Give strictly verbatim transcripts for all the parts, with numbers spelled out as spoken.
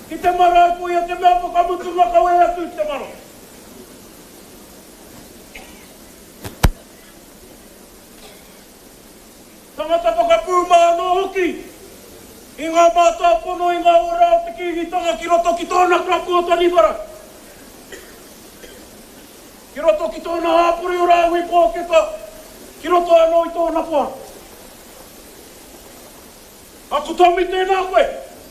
Ki te mara ko ia te mea whakamutu ngā kawe atu te mara. Tangata whakapūma anō hoki. I ngā mātua pono i ngā ora o te kihitanga ki roto ki tōna krapu o Taniwhara. Ki roto ki tōna hāpuri o rāhui pōketa. Ki roto anō i tōna whā. Aku tami tēnā koe.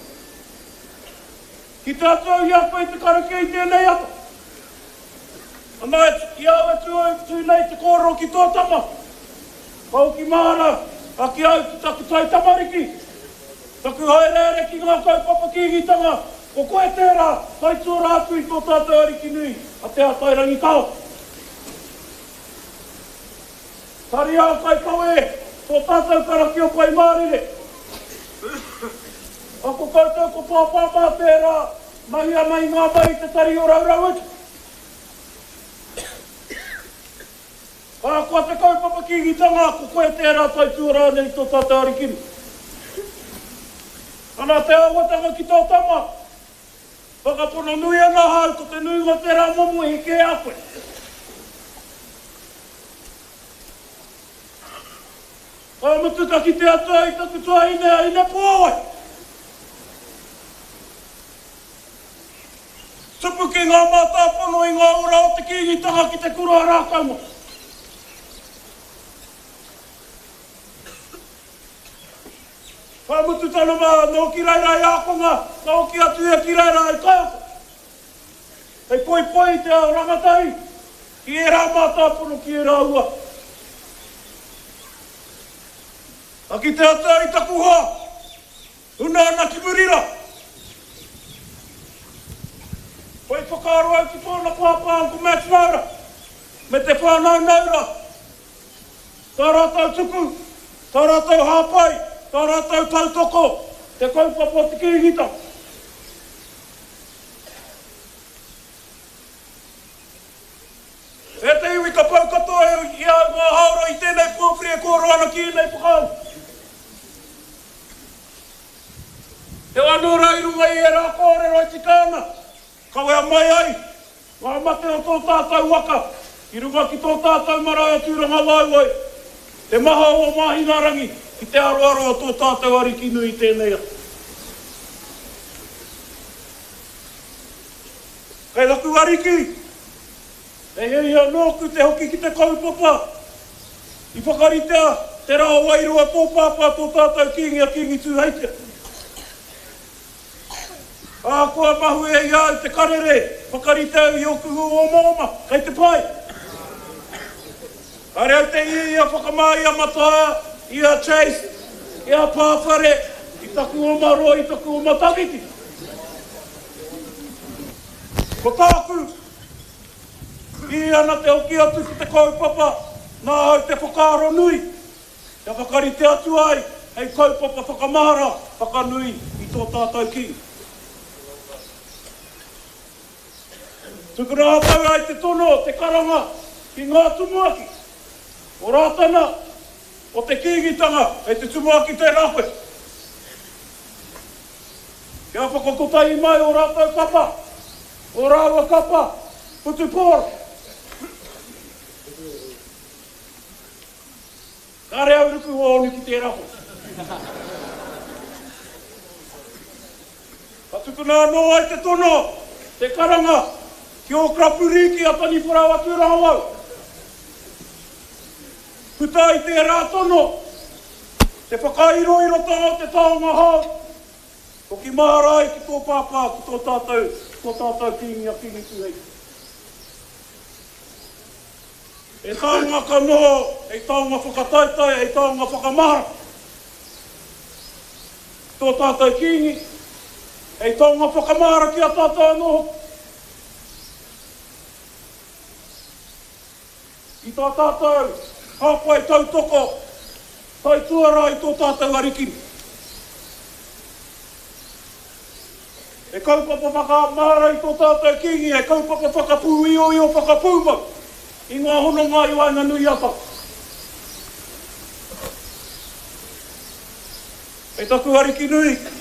Ki te atau i apa i te karake i tēnei apa. Anā i awe tū nei te kōro ki tō tama. Kau ki mahara, a ki au ki taku tai tamariki. Taku haere ki ngā kaupapa kihitanga. Ko koe tērā, tai tōra atu i tō tātou ariki nui. A te atairangi kau. Tari au kai kawe, tō tātou karaki o pai mārire. Ako koutou ko pāpāpā tērā, mahia mai ngā mai te tari o raurau atu. Ka kua te kaupapa kihitanga, ko koe tērā tai tūra nei tō tātou arikiri. Ana te awatanga ki tō tama, whakapono nui ana hau ko te nui o tērā momu e ke a koe. Ka mutuka ki te atua i taku tua ine a ine pōwai. Tupu ki ngā mātāpono i ngā ora o te kihitanga ki te kura rākauma. Ka mutu tana mā, nō ki raira i ākonga, nō ki atu e ki raira i kāko. Hei poi poi te ao rangatai, ki e rā mātāpono ki e rā ua. A ki te atua i taku hoa, una ana ki murira. Poi whakaaro au ki tōna pāpāng ko Max Naura, me te whānau naura. Tā rātou tuku, tā rātou hāpai, tā rātou tautoko, te kaupapa te kihita. E te iwi ka pau katoa i au ngā haura i tēnei pōpri e kōro ana ki nei whakau. Te anura i runga i e rā kōrero i tikana. Kawea mai ai, ngā mate o tō tātou waka, i runga ki tō tātou marae tūranga waiwai, te maha o mahinarangi, ki te aroaro o tō tātou ariki nui tēnei atu. Kei laku ariki, e hei anōku te hoki ki te kaupapa, i whakaritea te rā wairua tō pāpā tō tātou kingi a kingi tūheitea. A kua mahu e iau te karere, whakaritau i oku o mōma, kei te pai. Kare au te i a whakamai a mataha, i a Chase, i a Pāwhare, i taku o maro, i taku o matagiti. Ko tāku, i ana te oki atu ki te kaupapa, nā au te whakaaro nui. Te whakarite atu ai, hei kaupapa whakamahara, whakanui i tō tātou ki. Tukura hapau ai te tono, te karanga, ki ngā tumuaki. O rātana, o te kīgitanga, hei te tumuaki te rākoe. Kia whakakotai mai o rātau kapa, o rāua kapa, putu pōra. Kare au ruku o onu ki te rākoe. Ka tukuna anō ai te tono, te karanga, ki o krapuriki a Taniwhara wa tūranga wau. Puta i te rātono, te whakairoiro tāo te taonga hau, ko ki maharai ki tō pāpā, ki tō tātou, tō tātou kingi a kingi tūhei. E taonga ka noho, e taonga whakataitai, e taonga whakamahara. Tō tātou kingi, e taonga whakamahara ki a tātou noho. I tā tātou, hāpai tautoko, tai tuara i tō tātou arikini. E kaupapa whakamahara i tō tātou kingi, e kaupapa whakapū i o i o whakapūma, i ngā hono ngā i wainga nui ata. E taku ariki nui,